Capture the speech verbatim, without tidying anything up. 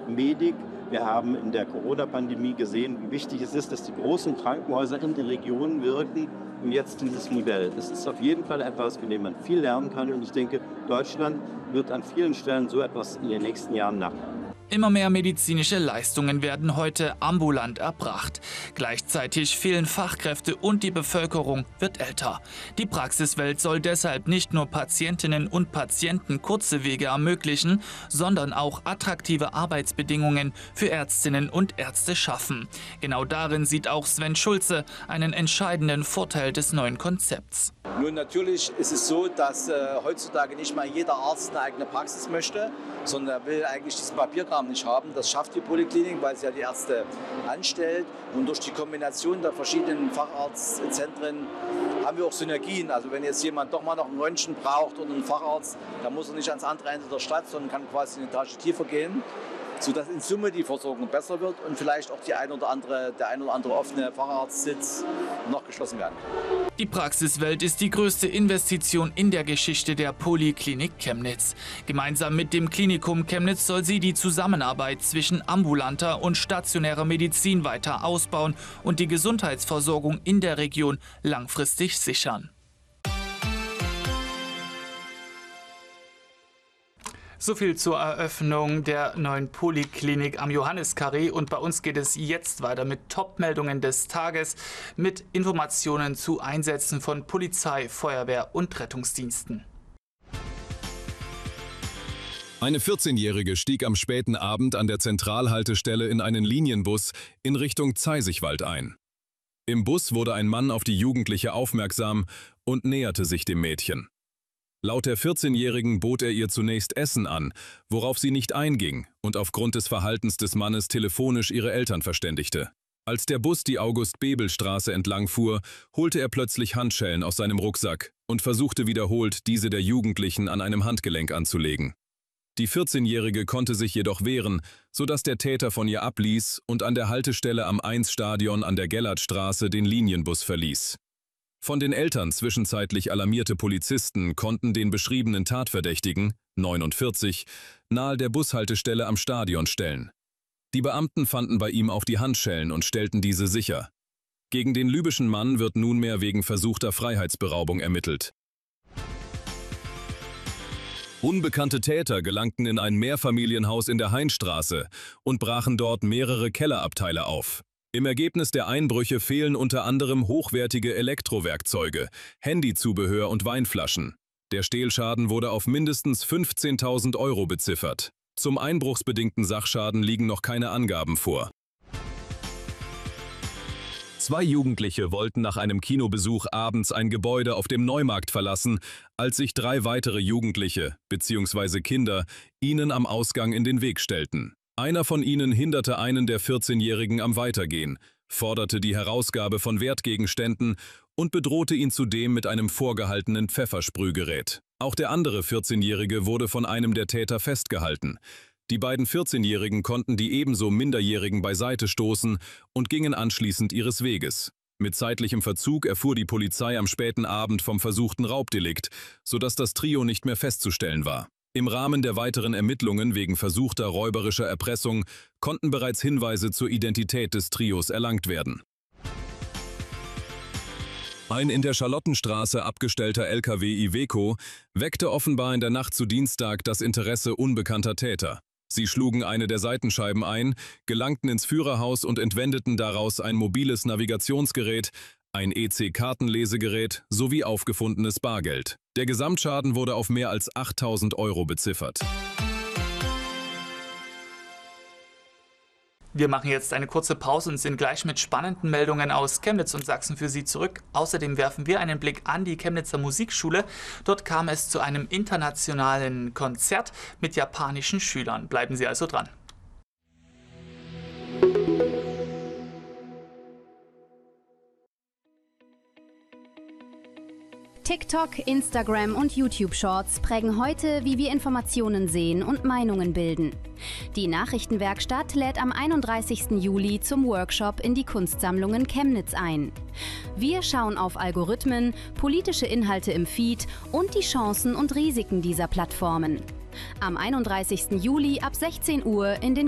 Medik. Wir haben in der Corona-Pandemie gesehen, wie wichtig es ist, dass die großen Krankenhäuser in den Regionen wirken. Und jetzt dieses Modell. Das ist auf jeden Fall etwas, von dem man viel lernen kann. Und ich denke, Deutschland wird an vielen Stellen so etwas in den nächsten Jahren nachmachen. Immer mehr medizinische Leistungen werden heute ambulant erbracht. Gleichzeitig fehlen Fachkräfte und die Bevölkerung wird älter. Die Praxiswelt soll deshalb nicht nur Patientinnen und Patienten kurze Wege ermöglichen, sondern auch attraktive Arbeitsbedingungen für Ärztinnen und Ärzte schaffen. Genau darin sieht auch Sven Schulze einen entscheidenden Vorteil des neuen Konzepts. Nun, natürlich ist es so, dass äh, heutzutage nicht mal jeder Arzt eine eigene Praxis möchte, sondern er will eigentlich diesen Papierkram nicht haben. Das schafft die Poliklinik, weil sie ja die Ärzte anstellt. Und durch die Kombination der verschiedenen Facharztzentren haben wir auch Synergien. Also wenn jetzt jemand doch mal noch ein Röntgen braucht oder einen Facharzt, dann muss er nicht ans andere Ende der Stadt, sondern kann quasi eine Etage tiefer gehen, sodass in Summe die Versorgung besser wird und vielleicht auch die ein oder andere, der ein oder andere offene Facharztsitz noch geschlossen werden kann. Die Praxiswelt ist die größte Investition in der Geschichte der Poliklinik Chemnitz. Gemeinsam mit dem Klinikum Chemnitz soll sie die Zusammenarbeit zwischen ambulanter und stationärer Medizin weiter ausbauen und die Gesundheitsversorgung in der Region langfristig sichern. So viel zur Eröffnung der neuen Poliklinik am Johanniskarree und bei uns geht es jetzt weiter mit Top-Meldungen des Tages, mit Informationen zu Einsätzen von Polizei, Feuerwehr und Rettungsdiensten. Eine vierzehnjährige stieg am späten Abend an der Zentralhaltestelle in einen Linienbus in Richtung Zeisigwald ein. Im Bus wurde ein Mann auf die Jugendliche aufmerksam und näherte sich dem Mädchen. Laut der vierzehnjährigen bot er ihr zunächst Essen an, worauf sie nicht einging und aufgrund des Verhaltens des Mannes telefonisch ihre Eltern verständigte. Als der Bus die August-Bebel-Straße entlang fuhr, holte er plötzlich Handschellen aus seinem Rucksack und versuchte wiederholt, diese der Jugendlichen an einem Handgelenk anzulegen. Die vierzehnjährige konnte sich jedoch wehren, sodass der Täter von ihr abließ und an der Haltestelle am eins-Stadion an der Gellertstraße den Linienbus verließ. Von den Eltern zwischenzeitlich alarmierte Polizisten konnten den beschriebenen Tatverdächtigen, neunundvierzig, nahe der Bushaltestelle am Stadion stellen. Die Beamten fanden bei ihm auch die Handschellen und stellten diese sicher. Gegen den libyschen Mann wird nunmehr wegen versuchter Freiheitsberaubung ermittelt. Unbekannte Täter gelangten in ein Mehrfamilienhaus in der Hainstraße und brachen dort mehrere Kellerabteile auf. Im Ergebnis der Einbrüche fehlen unter anderem hochwertige Elektrowerkzeuge, Handyzubehör und Weinflaschen. Der Stehlschaden wurde auf mindestens fünfzehntausend Euro beziffert. Zum einbruchsbedingten Sachschaden liegen noch keine Angaben vor. Zwei Jugendliche wollten nach einem Kinobesuch abends ein Gebäude auf dem Neumarkt verlassen, als sich drei weitere Jugendliche bzw. Kinder ihnen am Ausgang in den Weg stellten. Einer von ihnen hinderte einen der vierzehnjährigen am Weitergehen, forderte die Herausgabe von Wertgegenständen und bedrohte ihn zudem mit einem vorgehaltenen Pfeffersprühgerät. Auch der andere vierzehnjährige wurde von einem der Täter festgehalten. Die beiden vierzehnjährigen konnten die ebenso Minderjährigen beiseite stoßen und gingen anschließend ihres Weges. Mit zeitlichem Verzug erfuhr die Polizei am späten Abend vom versuchten Raubdelikt, sodass das Trio nicht mehr festzustellen war. Im Rahmen der weiteren Ermittlungen wegen versuchter räuberischer Erpressung konnten bereits Hinweise zur Identität des Trios erlangt werden. Ein in der Charlottenstraße abgestellter L K W Iveco weckte offenbar in der Nacht zu Dienstag das Interesse unbekannter Täter. Sie schlugen eine der Seitenscheiben ein, gelangten ins Führerhaus und entwendeten daraus ein mobiles Navigationsgerät, ein E C-Kartenlesegerät sowie aufgefundenes Bargeld. Der Gesamtschaden wurde auf mehr als achttausend Euro beziffert. Wir machen jetzt eine kurze Pause und sind gleich mit spannenden Meldungen aus Chemnitz und Sachsen für Sie zurück. Außerdem werfen wir einen Blick an die Chemnitzer Musikschule. Dort kam es zu einem internationalen Konzert mit japanischen Schülern. Bleiben Sie also dran. TikTok, Instagram und YouTube-Shorts prägen heute, wie wir Informationen sehen und Meinungen bilden. Die Nachrichtenwerkstatt lädt am einunddreißigsten Juli zum Workshop in die Kunstsammlungen Chemnitz ein. Wir schauen auf Algorithmen, politische Inhalte im Feed und die Chancen und Risiken dieser Plattformen. Am einunddreißigsten Juli ab sechzehn Uhr in den